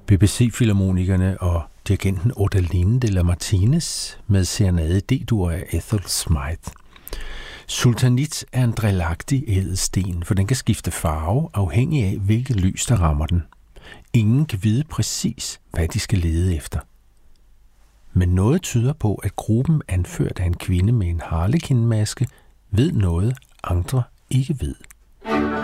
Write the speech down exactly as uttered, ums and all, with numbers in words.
B B C-filharmonikerne og dirigenten Odaline de la Martinez med Serenade D-dur af Ethel Smythe. Sultanit er en drillagtig ædelsten, for den kan skifte farve afhængig af, hvilket lys der rammer den. Ingen kan vide præcis, hvad de skal lede efter. Men noget tyder på, at gruppen anført af en kvinde med en harlekinmaske ved noget, andre ikke ved.